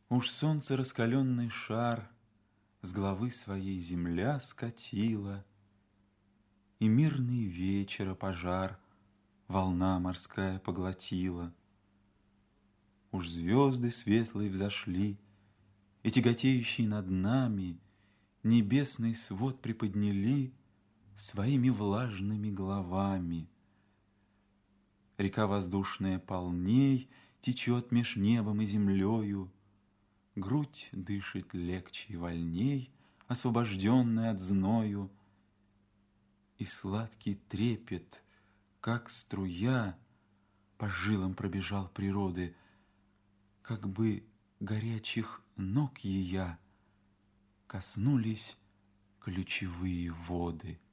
Уж солнце раскаленный шар с головы своей земля скатила, и мирный вечера пожар волна морская поглотила. Уж звезды светлые взошли, и тяготеющий над нами небесный свод приподняли своими влажными головами. Река воздушная полней течет меж небом и землею, грудь дышит легче и вольней, освобожденная от зною, и сладкий трепет, как струя, по жилам пробежал природы, как бы горячих ног ея коснулись ключевые воды.